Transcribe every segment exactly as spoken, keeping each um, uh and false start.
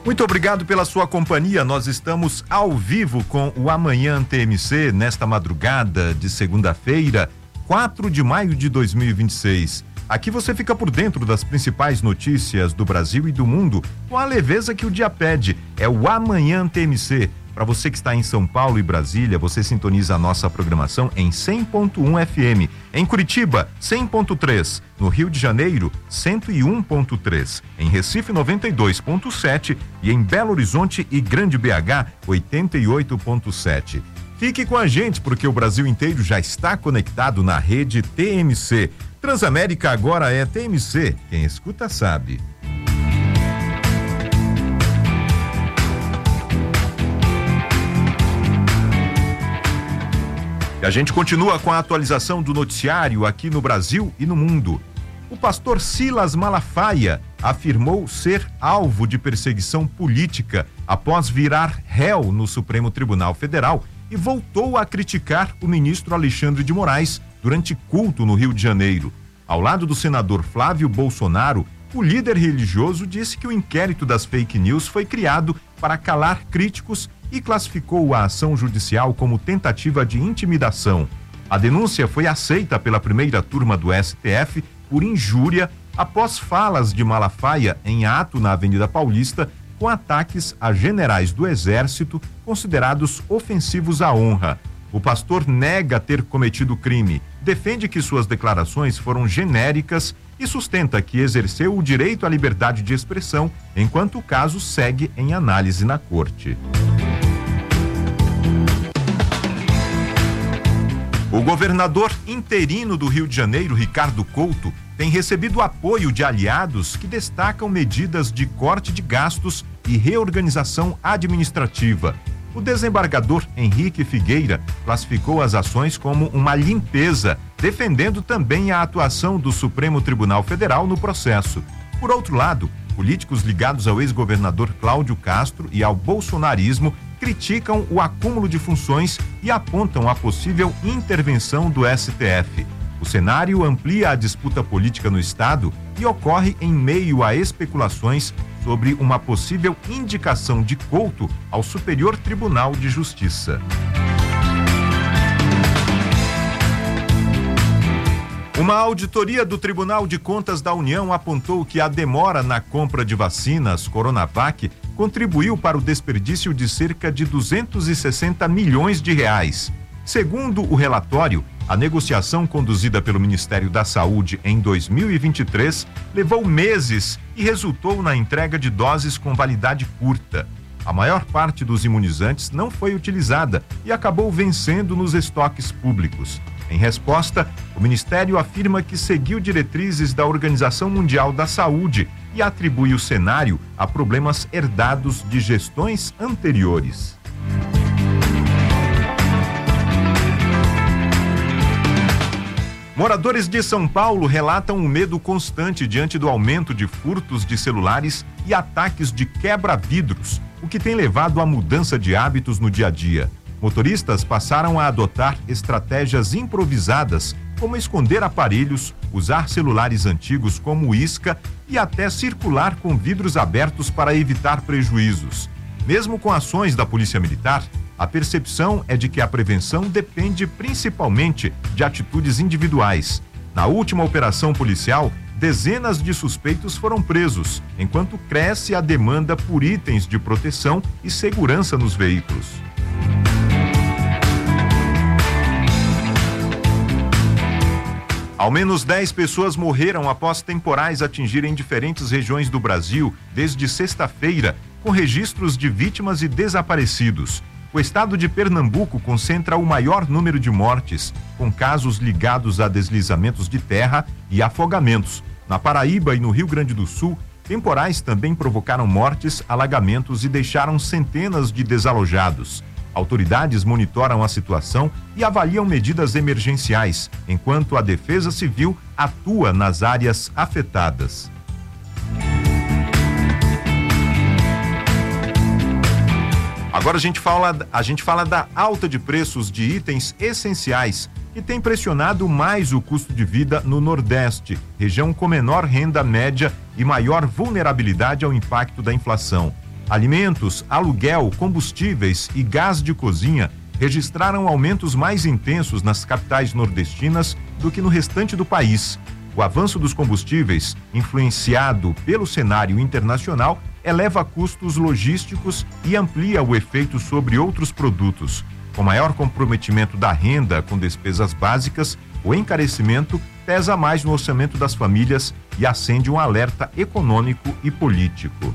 Muito obrigado pela sua companhia. Nós estamos ao vivo com o Amanhã T M C nesta madrugada de segunda-feira, quatro de maio de dois mil e vinte e seis. Aqui você fica por dentro das principais notícias do Brasil e do mundo com a leveza que o dia pede. É o Amanhã T M C. Para você que está em São Paulo e Brasília, você sintoniza a nossa programação em cem ponto um F M. Em Curitiba, cem ponto três. No Rio de Janeiro, cento e um ponto três. Em Recife, noventa e dois ponto sete. E em Belo Horizonte e Grande B H, oitenta e oito ponto sete. Fique com a gente porque o Brasil inteiro já está conectado na rede T M C. Transamérica agora é T M C. Quem escuta sabe. E a gente continua com a atualização do noticiário aqui no Brasil e no mundo. O pastor Silas Malafaia afirmou ser alvo de perseguição política após virar réu no Supremo Tribunal Federal e voltou a criticar o ministro Alexandre de Moraes durante culto no Rio de Janeiro. Ao lado do senador Flávio Bolsonaro, o líder religioso disse que o inquérito das fake news foi criado para calar críticos e classificou a ação judicial como tentativa de intimidação. A denúncia foi aceita pela primeira turma do S T F por injúria após falas de Malafaia em ato na Avenida Paulista com ataques a generais do Exército considerados ofensivos à honra. O pastor nega ter cometido crime, defende que suas declarações foram genéricas e sustenta que exerceu o direito à liberdade de expressão enquanto o caso segue em análise na corte. O governador interino do Rio de Janeiro, Ricardo Couto, tem recebido apoio de aliados que destacam medidas de corte de gastos e reorganização administrativa. O desembargador Henrique Figueira classificou as ações como uma limpeza, defendendo também a atuação do Supremo Tribunal Federal no processo. Por outro lado, políticos ligados ao ex-governador Cláudio Castro e ao bolsonarismo criticam o acúmulo de funções e apontam a possível intervenção do S T F. O cenário amplia a disputa política no estado e ocorre em meio a especulações sobre uma possível indicação de Couto ao Superior Tribunal de Justiça. Uma auditoria do Tribunal de Contas da União apontou que a demora na compra de vacinas Coronavac contribuiu para o desperdício de cerca de duzentos e sessenta milhões de reais. Segundo o relatório, a negociação conduzida pelo Ministério da Saúde em dois mil e vinte e três levou meses e resultou na entrega de doses com validade curta. A maior parte dos imunizantes não foi utilizada e acabou vencendo nos estoques públicos. Em resposta, o Ministério afirma que seguiu diretrizes da Organização Mundial da Saúde e atribui o cenário a problemas herdados de gestões anteriores. Moradores de São Paulo relatam um medo constante diante do aumento de furtos de celulares e ataques de quebra-vidros, o que tem levado à mudança de hábitos no dia a dia. Motoristas passaram a adotar estratégias improvisadas, como esconder aparelhos, usar celulares antigos como isca e até circular com vidros abertos para evitar prejuízos. Mesmo com ações da Polícia Militar, a percepção é de que a prevenção depende principalmente de atitudes individuais. Na última operação policial, dezenas de suspeitos foram presos, enquanto cresce a demanda por itens de proteção e segurança nos veículos. Ao menos dez pessoas morreram após temporais atingirem diferentes regiões do Brasil desde sexta-feira, com registros de vítimas e desaparecidos. O estado de Pernambuco concentra o maior número de mortes, com casos ligados a deslizamentos de terra e afogamentos. Na Paraíba e no Rio Grande do Sul, temporais também provocaram mortes, alagamentos e deixaram centenas de desalojados. Autoridades monitoram a situação e avaliam medidas emergenciais, enquanto a Defesa Civil atua nas áreas afetadas. Agora a gente fala, a gente fala da alta de preços de itens essenciais, que tem pressionado mais o custo de vida no Nordeste, região com menor renda média e maior vulnerabilidade ao impacto da inflação. Alimentos, aluguel, combustíveis e gás de cozinha registraram aumentos mais intensos nas capitais nordestinas do que no restante do país. O avanço dos combustíveis, influenciado pelo cenário internacional, eleva custos logísticos e amplia o efeito sobre outros produtos. Com maior comprometimento da renda com despesas básicas, o encarecimento pesa mais no orçamento das famílias e acende um alerta econômico e político.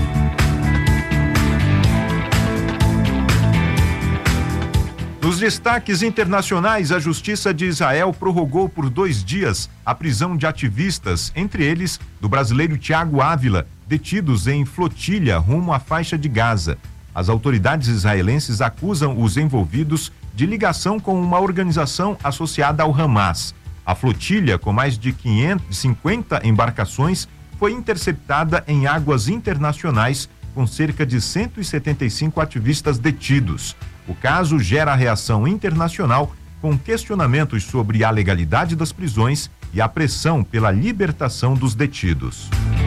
Nos destaques internacionais, a Justiça de Israel prorrogou por dois dias a prisão de ativistas, entre eles do brasileiro Thiago Ávila, detidos em flotilha rumo à faixa de Gaza. As autoridades israelenses acusam os envolvidos de ligação com uma organização associada ao Hamas. A flotilha, com mais de quinhentas e cinquenta embarcações, foi interceptada em águas internacionais com cerca de cento e setenta e cinco ativistas detidos. O caso gera reação internacional com questionamentos sobre a legalidade das prisões e a pressão pela libertação dos detidos.